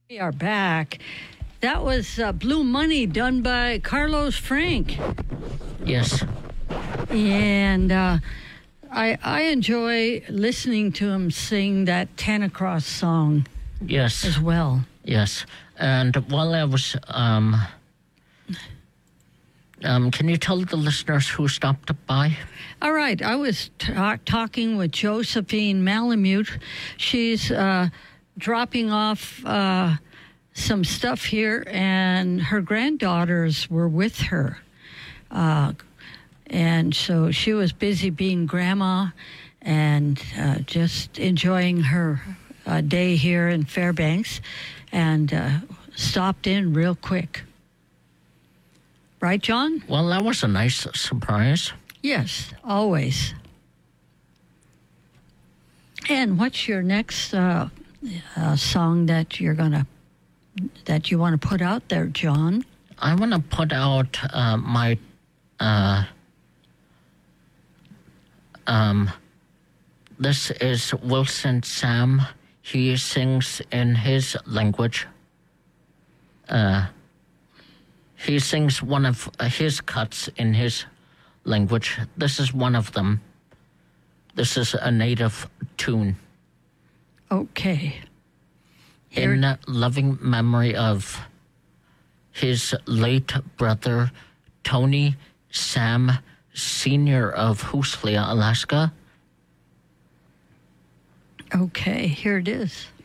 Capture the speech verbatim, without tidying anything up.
We are back. That was uh, Blue Money done by Carlos Frank. Yes. And uh, I, I enjoy listening to him sing that Tana Cross song Yes. as well. Yes. And while I was... Um, um, can you tell the listeners who stopped by? All right. I was ta- talking with Josephine Malamute. She's uh, dropping off... Uh, some stuff here, and her granddaughters were with her. Uh, and so she was busy being grandma and uh, just enjoying her uh, day here in Fairbanks, and uh, stopped in real quick. Right, John? Well, that was a nice surprise. Yes, always. And what's your next uh, uh, song that you're going to that you want to put out there, John? I want to put out uh, my uh, um. This is Wilson Sam. He sings in his language. Uh, he sings one of his cuts in his language. This is one of them. This is a native tune. Okay. Here. In loving memory of his late brother, Tony Sam Senior of Hooslea, Alaska. Okay, here it is.